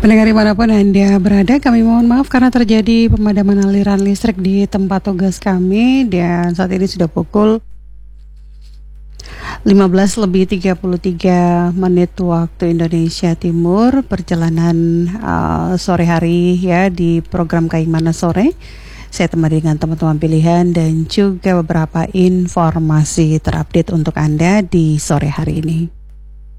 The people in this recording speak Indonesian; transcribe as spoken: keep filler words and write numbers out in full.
Pendengar dimanapun Anda berada, kami mohon maaf karena terjadi pemadaman aliran listrik di tempat tugas kami. Dan saat ini sudah pukul lima belas lebih tiga puluh tiga menit waktu Indonesia Timur. Perjalanan uh, sore hari ya di program Kaimana Sore. Saya temani dengan teman-teman pilihan dan juga beberapa informasi terupdate untuk Anda di sore hari ini.